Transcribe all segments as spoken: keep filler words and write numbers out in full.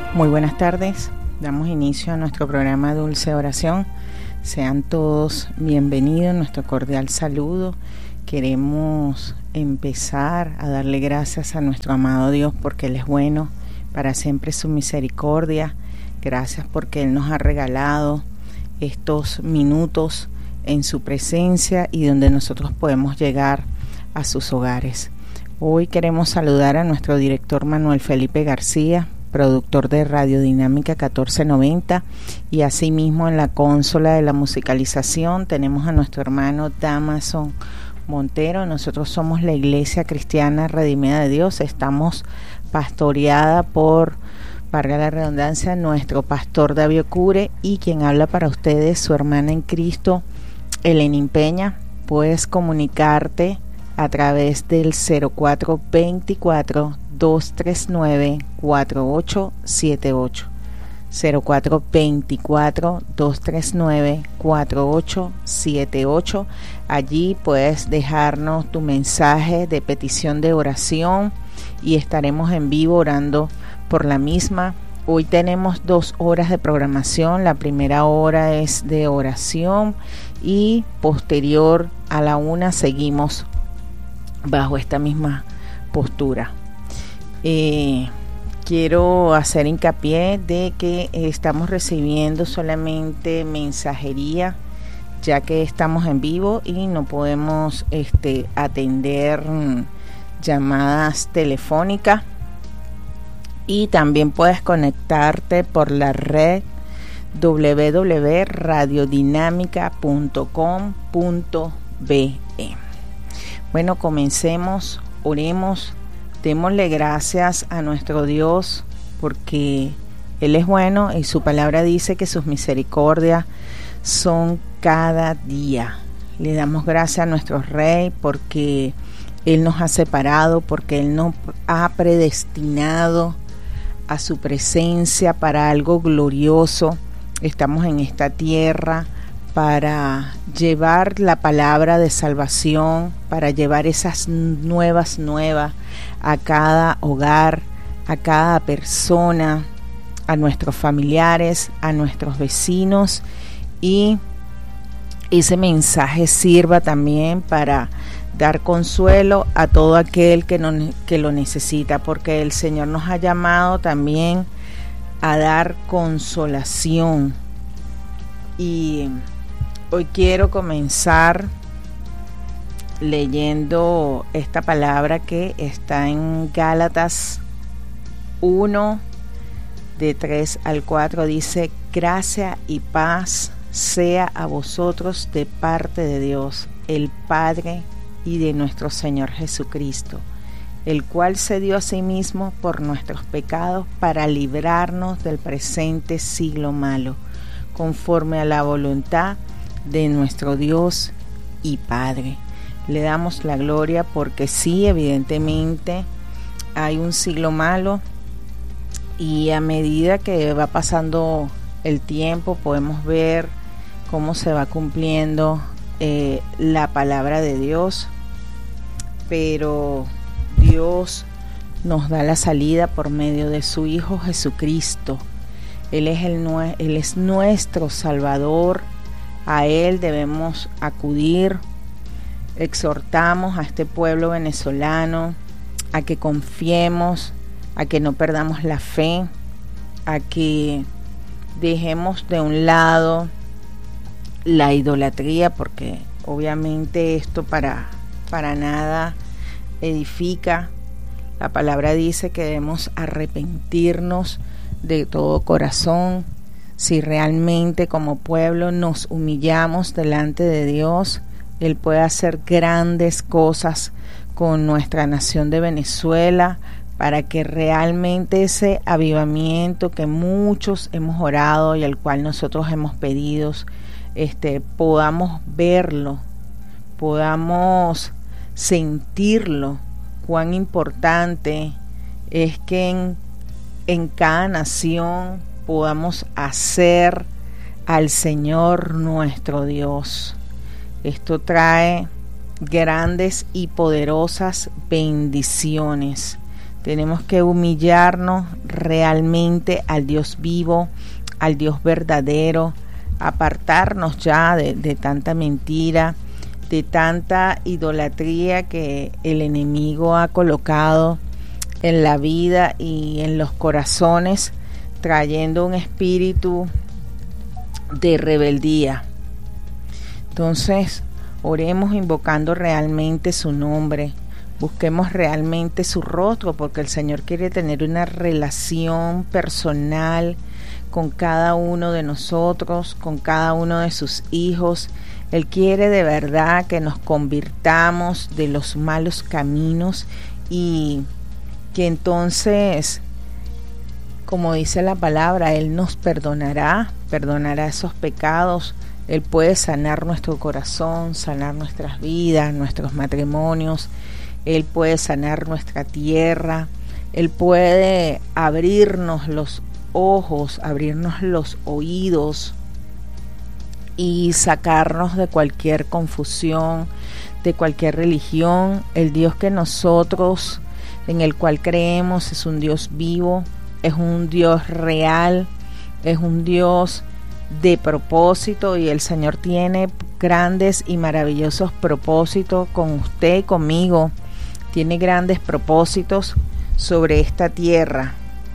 Muy buenas tardes, damos inicio a nuestro programa Dulce Oración. Sean todos bienvenidos, nuestro cordial saludo. Queremos empezar a darle gracias a nuestro amado Dios porque Él es bueno, para siempre su misericordia. Gracias porque Él nos ha regalado estos minutos en su presencia y donde nosotros podemos llegar a sus hogares. Hoy queremos saludar a nuestro director Manuel Felipe García, productor de Radio Dinámica catorce noventa, y asimismo en la consola de la musicalización tenemos a nuestro hermano Damason Montero. Nosotros somos la Iglesia Cristiana Redimida de Dios, estamos pastoreada por, para la redundancia, nuestro pastor David Ocure, y quien habla para ustedes, su hermana en Cristo, Elenín Peña. Puedes comunicarte a través del cero cuatro veinticuatro, dos tres nueve, cuatro ocho siete ocho, cero cuatro veinticuatro, dos tres nueve, cuatro ocho siete ocho. Allí puedes dejarnos tu mensaje de petición de oración y estaremos en vivo orando por la misma. Hoy tenemos dos horas de programación. La primera hora es de oración y posterior a la una seguimos bajo esta misma postura. Eh, quiero hacer hincapié de que estamos recibiendo solamente mensajería, ya que estamos en vivo y no podemos este, atender mm, llamadas telefónicas. Y también puedes conectarte por la red doble u doble u doble u punto radio dinámica punto com punto be. Bueno, comencemos, oremos, démosle gracias a nuestro Dios porque Él es bueno y su palabra dice que sus misericordias son cada día. Le damos gracias a nuestro Rey porque Él nos ha separado, porque Él nos ha predestinado a su presencia para algo glorioso. Estamos en esta tierra para llevar la palabra de salvación, para llevar esas nuevas nuevas a cada hogar, a cada persona, a nuestros familiares, a nuestros vecinos, y ese mensaje sirva también para dar consuelo a todo aquel que, no, que lo necesita, porque el Señor nos ha llamado también a dar consolación. Y hoy quiero comenzar leyendo esta palabra que está en Gálatas uno, de tres al cuatro. Dice: gracia y paz sea a vosotros de parte de Dios, el Padre, y de nuestro Señor Jesucristo, el cual se dio a sí mismo por nuestros pecados para librarnos del presente siglo malo, conforme a la voluntad de nuestro Dios y Padre. Le damos la gloria porque sí, evidentemente hay un siglo malo, y a medida que va pasando el tiempo podemos ver cómo se va cumpliendo eh, la palabra de Dios, pero Dios nos da la salida por medio de su Hijo Jesucristo. Él es, el, Él es nuestro Salvador, a Él debemos acudir. Exhortamos a este pueblo venezolano a que confiemos, a que no perdamos la fe, a que dejemos de un lado la idolatría, porque obviamente esto para, para nada edifica. La palabra dice que debemos arrepentirnos de todo corazón. Si realmente como pueblo nos humillamos delante de Dios, Él puede hacer grandes cosas con nuestra nación de Venezuela, para que realmente ese avivamiento que muchos hemos orado y al cual nosotros hemos pedido, este, podamos verlo, podamos sentirlo. Cuán importante es que en, en cada nación podamos hacer al Señor nuestro Dios. Esto trae grandes y poderosas bendiciones. Tenemos que humillarnos, realmente al Dios vivo, al Dios verdadero, apartarnos ya de, de tanta mentira, de tanta idolatría que el enemigo ha colocado en la vida y en los corazones, trayendo un espíritu de rebeldía. Entonces, oremos invocando realmente su nombre, busquemos realmente su rostro, porque el Señor quiere tener una relación personal con cada uno de nosotros, con cada uno de sus hijos. Él quiere de verdad que nos convirtamos de los malos caminos y que entonces, como dice la palabra, Él nos perdonará, perdonará esos pecados. Él puede sanar nuestro corazón, sanar nuestras vidas, nuestros matrimonios. Él puede sanar nuestra tierra. Él puede abrirnos los ojos, abrirnos los oídos y sacarnos de cualquier confusión, de cualquier religión. El Dios que nosotros, en el cual creemos, es un Dios vivo, es un Dios real, es un Dios de propósito, y el Señor tiene grandes y maravillosos propósitos con usted y conmigo. Tiene grandes propósitos sobre esta tierra.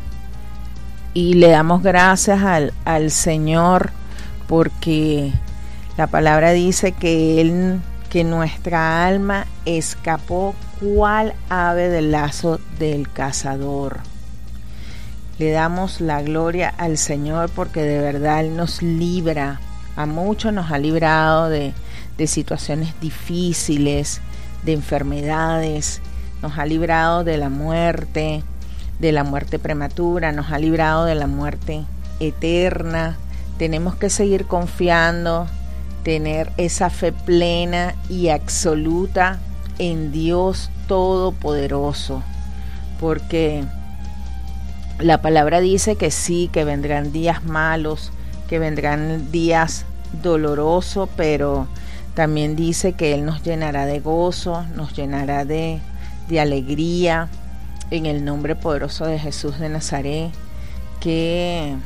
Y le damos gracias al, al Señor, porque la palabra dice que Él, que nuestra alma escapó cual ave del lazo del cazador. Le damos la gloria al Señor porque de verdad Él nos libra. A muchos nos ha librado de, de situaciones difíciles, de enfermedades, nos ha librado de la muerte, de la muerte prematura, nos ha librado de la muerte eterna. Tenemos que seguir confiando, tener esa fe plena y absoluta en Dios Todopoderoso, porque la palabra dice que sí, que vendrán días malos, que vendrán días dolorosos, pero también dice que Él nos llenará de gozo, nos llenará de, de alegría, en el nombre poderoso de Jesús de Nazaret. Qué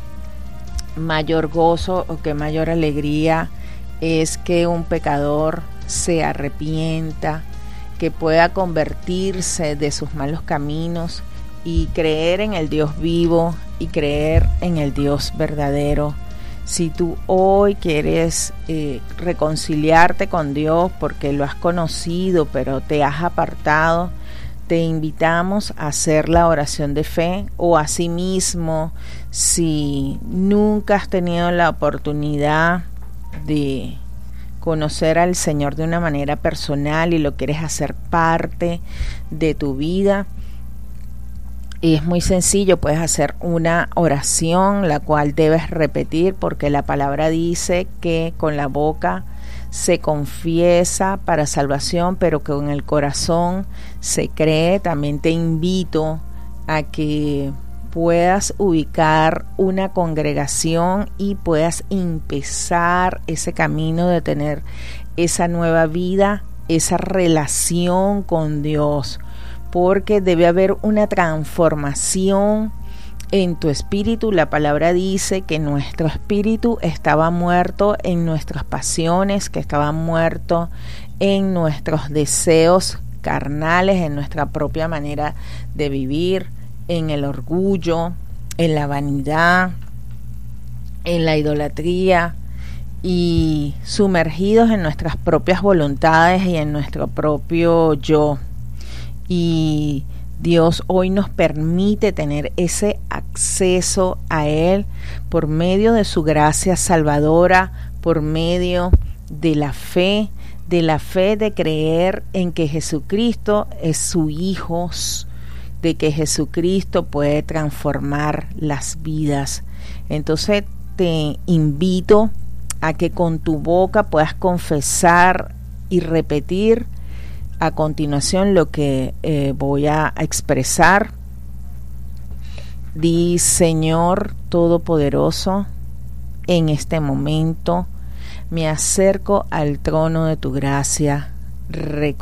mayor gozo o qué mayor alegría es que un pecador se arrepienta, que pueda convertirse de sus malos caminos y creer en el Dios vivo y creer en el Dios verdadero. Si tú hoy quieres eh, reconciliarte con Dios porque lo has conocido pero te has apartado, te invitamos a hacer la oración de fe, o asimismo, si nunca has tenido la oportunidad de conocer al Señor de una manera personal y lo quieres hacer parte de tu vida, y es muy sencillo, puedes hacer una oración la cual debes repetir, porque la palabra dice que con la boca se confiesa para salvación, pero que con el corazón se cree. También te invito a que puedas ubicar una congregación y puedas empezar ese camino de tener esa nueva vida, esa relación con Dios, porque debe haber una transformación en tu espíritu. La palabra dice que nuestro espíritu estaba muerto en nuestras pasiones, que estaba muerto en nuestros deseos carnales, en nuestra propia manera de vivir, en el orgullo, en la vanidad, en la idolatría, y sumergidos en nuestras propias voluntades y en nuestro propio yo. Y Dios hoy nos permite tener ese acceso a Él por medio de su gracia salvadora, por medio de la fe, de la fe de creer en que Jesucristo es su Hijo, de que Jesucristo puede transformar las vidas. Entonces te invito a que con tu boca puedas confesar y repetir a continuación lo que eh, voy a expresar. Di: Señor Todopoderoso, en este momento me acerco al trono de tu gracia.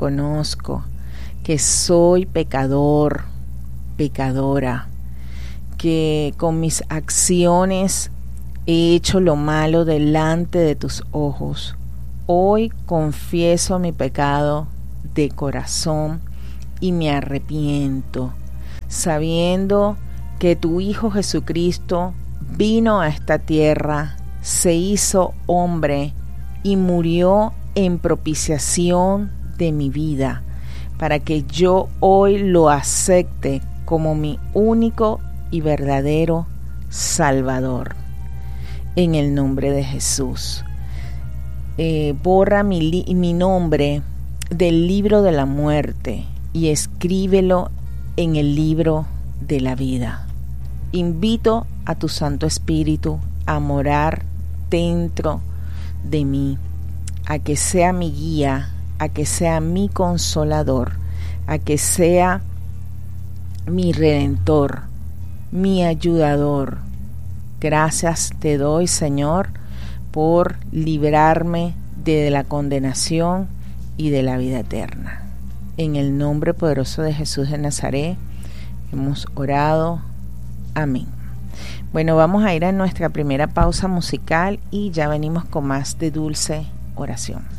Reconozco que soy pecador, pecadora, que con mis acciones he hecho lo malo delante de tus ojos. Hoy confieso mi pecado de corazón y me arrepiento, sabiendo que tu Hijo Jesucristo vino a esta tierra, se hizo hombre y murió en propiciación de mi vida, para que yo hoy lo acepte como mi único y verdadero Salvador. En el nombre de Jesús. Eh, borra mi, li- mi nombre del libro de la muerte y escríbelo en el libro de la vida. Invito a tu Santo Espíritu a morar dentro de mí, a que sea mi guía, a que sea mi consolador, a que sea mi redentor, mi ayudador. Gracias te doy, Señor, por librarme de la condenación y de la vida eterna. En el nombre poderoso de Jesús de Nazaret hemos orado. Amén. Bueno, vamos a ir a nuestra primera pausa musical y ya venimos con más de Dulce Oración.